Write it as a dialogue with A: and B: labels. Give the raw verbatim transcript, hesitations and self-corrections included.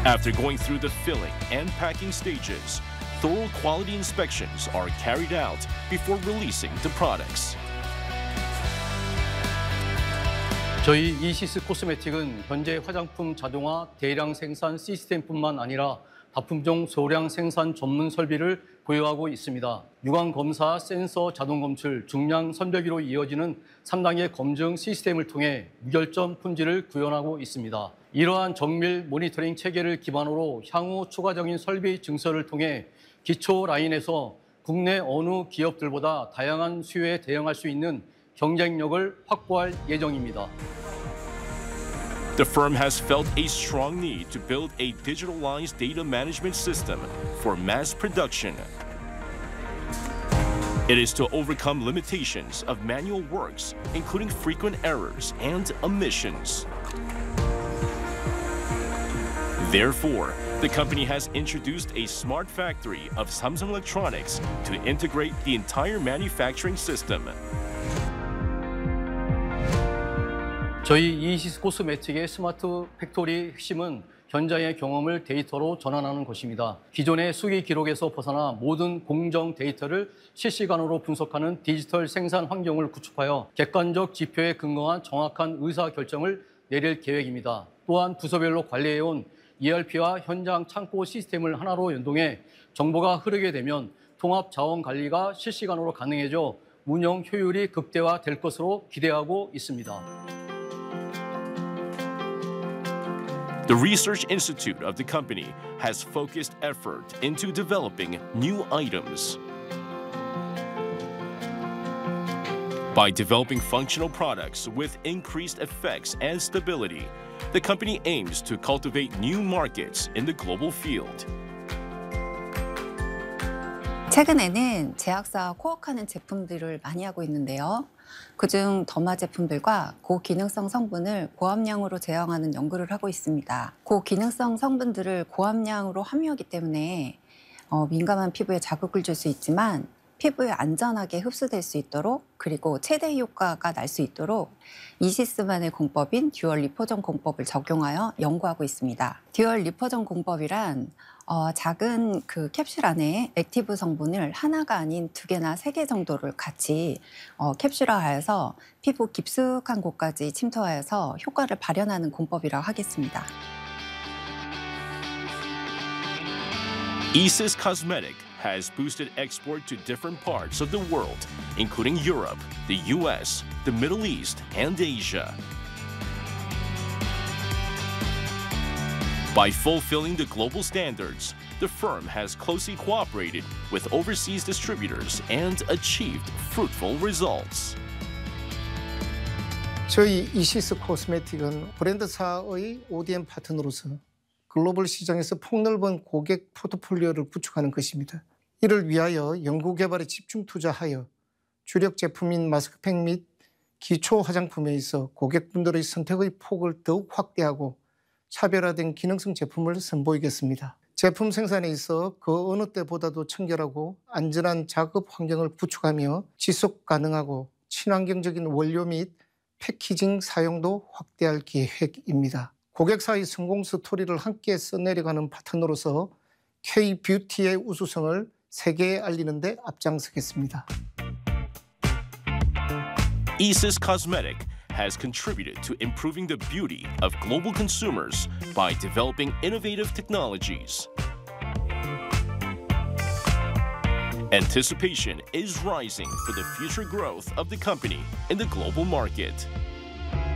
A: After going through the filling and packing stages, thorough quality inspections are carried out before releasing the products.
B: 저희 이시스 코스메틱은 현재 화장품 자동화 대량 생산 시스템뿐만 아니라 다품종 소량 생산 전문 설비를 보유하고 있습니다. 유관 검사, 센서 자동 검출, 중량 선별기로 이어지는 삼 단계 검증 시스템을 통해 무결점 품질을 구현하고 있습니다. 이러한 정밀 모니터링 체계를 기반으로 향후 추가적인 설비 증설을 통해 기초 라인에서 국내 어느 기업들보다 다양한 수요에 대응할 수 있는 경쟁력을 확보할 예정입니다.
A: The firm has felt a strong need to build a digitalized data management system for mass production. It is to overcome limitations of manual works, including frequent errors and omissions. Therefore, the company has introduced a smart factory of Samsung Electronics to integrate the entire manufacturing system.
B: 저희 이시스 코스메틱의 스마트 팩토리 핵심은 현장의 경험을 데이터로 전환하는 것입니다. 기존의 수기 기록에서 벗어나 모든 공정 데이터를 실시간으로 분석하는 디지털 생산 환경을 구축하여 객관적 지표에 근거한 정확한 의사결정을 내릴 계획입니다. 또한 부서별로 관리해온 이알피와 현장 창고 시스템을 하나로 연동해 정보가 흐르게 되면 통합 자원 관리가 실시간으로 가능해져 운영 효율이 극대화될 것으로 기대하고 있습니다.
A: The Research Institute of the company has focused effort into developing new items. By developing functional products with increased effects and stability, the company aims to cultivate new markets in the global field.
C: 최근에는 제약사와 코어하는 제품들을 많이 하고 있는데요. 그중 더마 제품들과 고기능성 성분을 고함량으로 제형하는 연구를 하고 있습니다. 고기능성 성분들을 고함량으로 함유하기 때문에 어, 민감한 피부에 자극을 줄 수 있지만 피부에 안전하게 흡수될 수 있도록 그리고 최대 효과가 날 수 있도록 이시스만의 공법인 듀얼 리포전 공법을 적용하여 연구하고 있습니다. 듀얼 리포전 공법이란 어, 작은 그 캡슐 안에 액티브 성분을 하나가 아닌 두 개나 세 개 정도를 같이 어, 캡슐화하여서 피부 깊숙한 곳까지 침투하여서 효과를 발현하는 공법이라고 하겠습니다.
A: Isis Cosmetic has boosted export to different parts of the world, including Europe, the U S, the Middle East, and Asia. By fulfilling the global standards, the firm has closely cooperated with overseas distributors and achieved fruitful results.
D: 저희 이시스 코스메틱은 브랜드사의 오디엠 파트너로서 글로벌 시장에서 폭넓은 고객 포트폴리오를 구축하는 것입니다. 이를 위하여 연구개발에 집중 투자하여 주력 제품인 마스크팩 및 기초 화장품에 있어 고객분들의 선택의 폭을 더욱 확대하고 차별화된 기능성 제품을 선보이겠습니다. 제품 생산에 있어 그 어느 때보다도 청결하고 안전한 작업 환경을 구축하며 지속 가능하고 친환경적인 원료 및 패키징 사용도 확대할 계획입니다. 고객사의 성공 스토리를 함께 써내려가는 파트너로서 K-뷰티의 우수성을 세계에 알리는 데 앞장서겠습니다.
A: Isis Cosmetic has contributed to improving the beauty of global consumers by developing innovative technologies. Anticipation is rising for the future growth of the company in the global market.